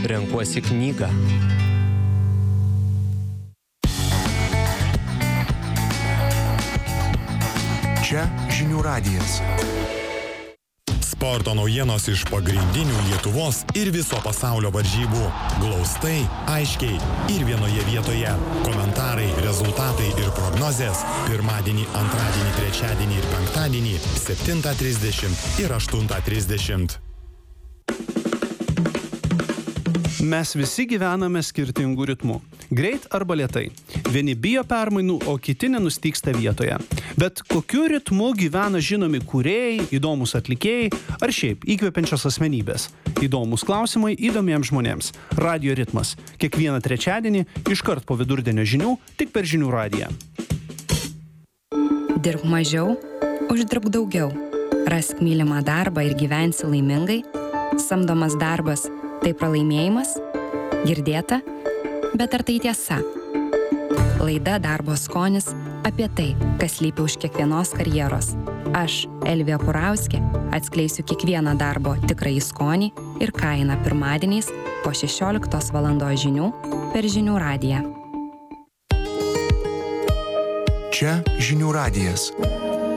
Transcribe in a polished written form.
renkuosi knygą. Čia Žinių radijas. Sporto naujienos iš pagrindinių Lietuvos ir viso pasaulio varžybų. Glaustai, aiškiai ir vienoje vietoje. Komentarai, rezultatai ir prognozės. Pirmadienį, antradienį, trečiadienį ir penktadienį 7:30 ir 8:30. Mes visi gyvename skirtingų ritmų. Greit arba lėtai. Vieni bijo permainų, o kiti nenustygsta vietoje. Bet kokiu ritmu gyvena žinomi kūrėjai, įdomus atlikėjai ar šiaip įkvepiančios asmenybės? Įdomus klausimai įdomiems žmonėms. Radio ritmas. Kiekvieną trečiadienį iškart po vidurdienio žinių tik per Žinių radiją. Dirbk mažiau, uždirbk daugiau. Rask mylimą darbą ir gyvensi laimingai. Samdomas darbas tai pralaimėjimas? Girdėta? Bet ar tai tiesa? Laida Darbo skonis apie tai, kas slypi už kiekvienos karjeros. Aš, Elvija Purauskė, atskleisiu kiekvieną darbo tikrąjį skonį ir kainą pirmadieniais po 16 valandos žinių per Žinių radiją. Čia Žinių radijas.